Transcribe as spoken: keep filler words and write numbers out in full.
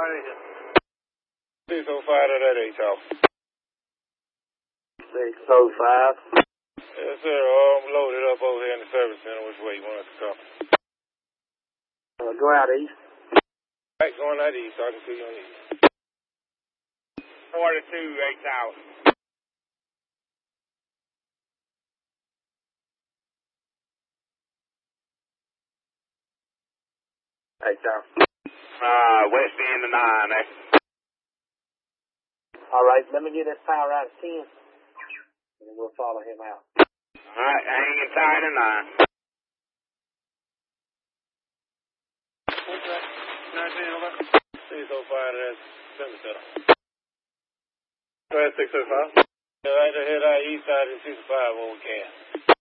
six oh five to that H off. six oh five. Yes, sir. Oh, I'm loaded up over here in the service center. Which way you want us to come? Uh, go out east. Right, going out east so I can see you on east. forty-two, eight thousand. eight thousand. Uh, west end of nine, eh? All right, let me get this power out of ten, and then we'll follow him out. All right, hanging tight in nine. What's that? nineteen over. six oh five, that's center center. Go ahead, six oh five. Right ahead, our east side is six oh five over can.